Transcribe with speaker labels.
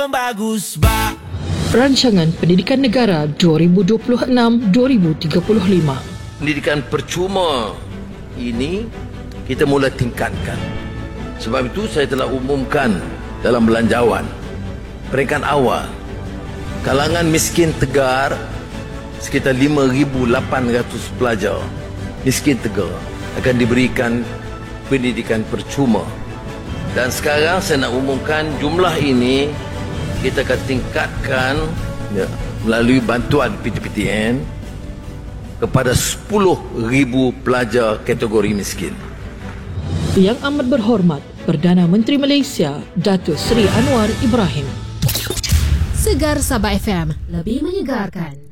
Speaker 1: Bagus, Ba.
Speaker 2: Rancangan Pendidikan Negara 2026-2035.
Speaker 3: Pendidikan percuma ini kita mula tingkatkan. Sebab itu saya telah umumkan dalam belanjawan peringkat awal kalangan miskin tegar sekitar 5,800 pelajar miskin tegar akan diberikan pendidikan percuma. Dan sekarang saya nak umumkan jumlah ini kita akan tingkatkan melalui bantuan PTPTN kepada 10,000 pelajar kategori miskin.
Speaker 2: Yang amat berhormat Perdana Menteri Malaysia Datuk Seri Anwar Ibrahim.
Speaker 4: Segar Sabah FM, lebih menyegarkan.